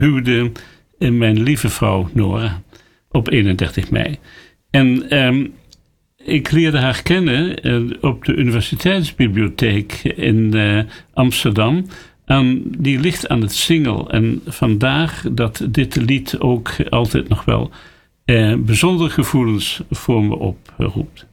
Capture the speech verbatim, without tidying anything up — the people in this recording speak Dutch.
huwde mijn lieve vrouw Nora op eenendertig mei. En um, ik leerde haar kennen uh, op de Universiteitsbibliotheek in uh, Amsterdam. En die ligt aan het Singel. En vandaar dat dit lied ook altijd nog wel uh, bijzondere gevoelens voor me oproept.